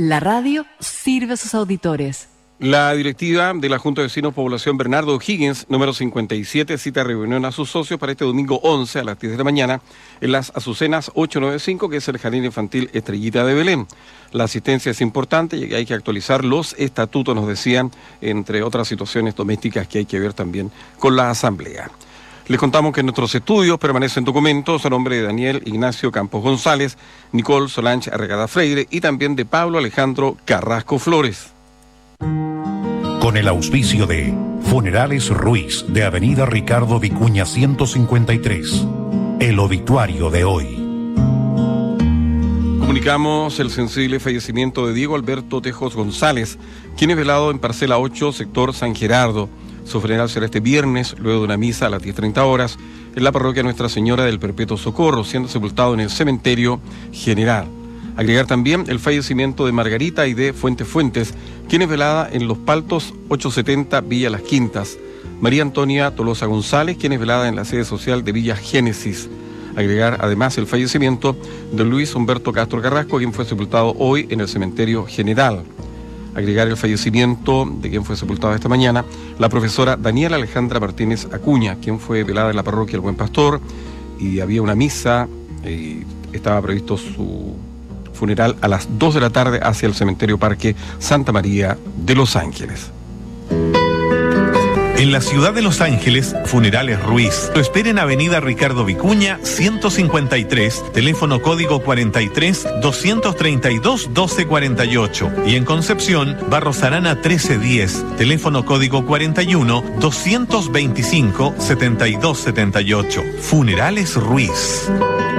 La radio sirve a sus auditores. La directiva de la Junta de Vecinos Población Bernardo O'Higgins, número 57, cita reunión a sus socios para este domingo 11 a las 10 de la mañana en las Azucenas 895, que es el Jardín Infantil Estrellita de Belén. La asistencia es importante y hay que actualizar los estatutos, nos decían, entre otras situaciones domésticas que hay que ver también con la asamblea. Les contamos que nuestros estudios permanecen documentos a nombre de Daniel Ignacio Campos González, Nicole Solange Arregada Freire y también de Pablo Alejandro Carrasco Flores. Con el auspicio de Funerales Ruiz de Avenida Ricardo Vicuña 153, el obituario de hoy. Comunicamos el sensible fallecimiento de Diego Alberto Tejos González, quien es velado en Parcela 8, sector San Gerardo. Su funeral será este viernes, luego de una misa a las 10:30 horas, en la parroquia Nuestra Señora del Perpetuo Socorro, siendo sepultado en el cementerio general. Agregar también el fallecimiento de Margarita Aide Fuentes, quien es velada en Los Paltos 870 Villa Las Quintas. María Antonia Tolosa González, quien es velada en la sede social de Villa Génesis. Agregar además el fallecimiento de Luis Humberto Castro Carrasco, quien fue sepultado hoy en el cementerio general. Agregar el fallecimiento de quien fue sepultado esta mañana, la profesora Daniela Alejandra Martínez Acuña, quien fue velada en la parroquia El Buen Pastor, y había una misa, estaba previsto su funeral a las 2 de la tarde hacia el cementerio Parque Santa María de Los Ángeles. En la ciudad de Los Ángeles, Funerales Ruiz. Lo espera en Avenida Ricardo Vicuña 153, teléfono código 43 232 1248. Y en Concepción, Barros Arana 1310, teléfono código 41 225 7278. Funerales Ruiz.